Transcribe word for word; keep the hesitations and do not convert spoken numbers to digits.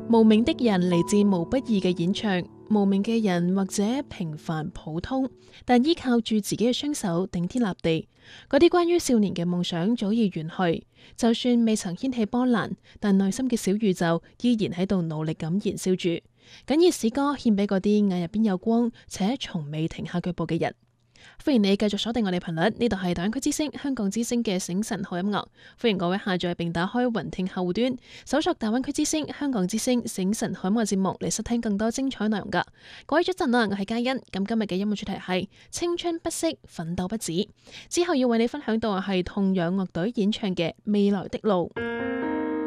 無名的人嚟自毛不易嘅演唱。無名嘅人或者平凡普通，但依靠住自己嘅雙手頂天立地。嗰啲關於少年嘅夢想早已遠去，就算未曾掀起波瀾，但內心嘅小宇宙依然喺度努力咁燃燒住。謹以詩歌獻俾嗰啲眼入邊有光且從未停下腳步嘅人。歡迎你繼續鎖定我哋頻率，呢度係大灣區之聲香港之聲嘅醒晨好音樂。歡迎各位下載並打開雲聽客戶端，搜索大灣區之聲香港之聲醒晨好音樂節目嚟收聽更多精彩內容噶。各位早晨啊，我係嘉欣。咁今日嘅音樂主題係青春不息，奮鬥不止。之後要為你分享到係痛仰樂隊演唱嘅未來的路。